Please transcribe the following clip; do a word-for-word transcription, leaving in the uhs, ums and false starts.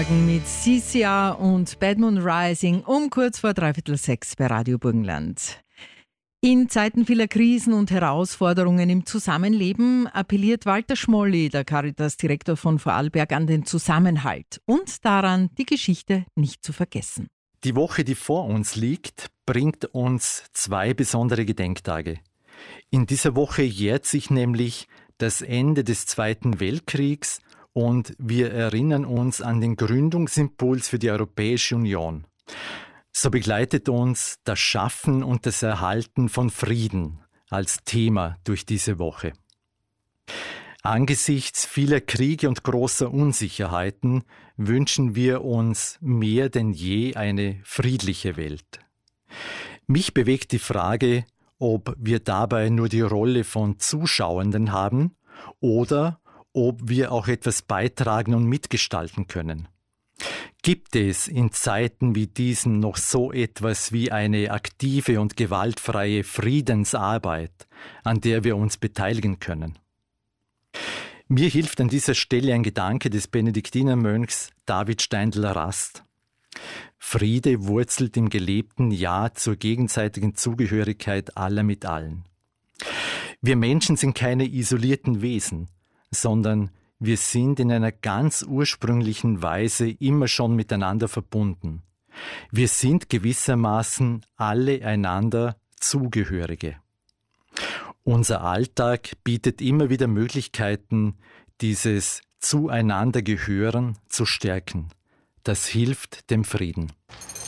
Mit Sisia und Bad Moon Rising um kurz vor dreiviertel sechs bei Radio Burgenland. In Zeiten vieler Krisen und Herausforderungen im Zusammenleben appelliert Walter Schmolli, der Caritas-Direktor von Vorarlberg, an den Zusammenhalt und daran, die Geschichte nicht zu vergessen. Die Woche, die vor uns liegt, bringt uns zwei besondere Gedenktage. In dieser Woche jährt sich nämlich das Ende des Zweiten Weltkriegs und wir erinnern uns an den Gründungsimpuls für die Europäische Union. So begleitet uns das Schaffen und das Erhalten von Frieden als Thema durch diese Woche. Angesichts vieler Kriege und großer Unsicherheiten wünschen wir uns mehr denn je eine friedliche Welt. Mich bewegt die Frage, ob wir dabei nur die Rolle von Zuschauenden haben oder ob wir auch etwas beitragen und mitgestalten können. Gibt es in Zeiten wie diesen noch so etwas wie eine aktive und gewaltfreie Friedensarbeit, an der wir uns beteiligen können? Mir hilft an dieser Stelle ein Gedanke des Benediktinermönchs David Steindl-Rast. Friede wurzelt im gelebten Ja zur gegenseitigen Zugehörigkeit aller mit allen. Wir Menschen sind keine isolierten Wesen, sondern wir sind in einer ganz ursprünglichen Weise immer schon miteinander verbunden. Wir sind gewissermaßen alle einander Zugehörige. Unser Alltag bietet immer wieder Möglichkeiten, dieses Zueinandergehören zu stärken. Das hilft dem Frieden.